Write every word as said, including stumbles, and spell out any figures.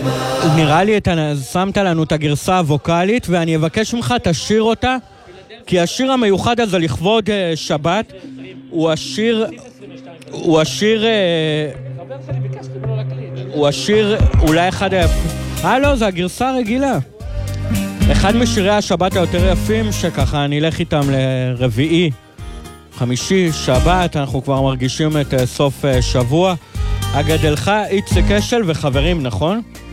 נראה לי, שמת לנו את הגרסה הווקלית, ואני אבקש ממך, תשאיר אותה, כי השיר המיוחד הזה לכבוד שבת, הוא השיר, הוא השיר, הוא השיר, אולי אחד, אה לא, זה הגרסה הרגילה. אחד משירי השבת היותר יפים, שככה אני אלך איתם לרביעי, חמישי, שבת, אנחנו כבר מרגישים את סוף שבוע. אגדלך, איציק אשל וחברים, נכון?